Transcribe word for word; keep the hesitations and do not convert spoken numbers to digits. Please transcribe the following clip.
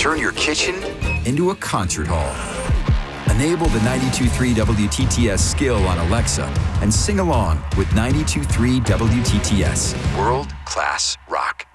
Turn your kitchen into a concert hall. Enable the ninety-two point three W T T S skill on Alexa and sing along with ninety-two point three W T T S. World-class rock.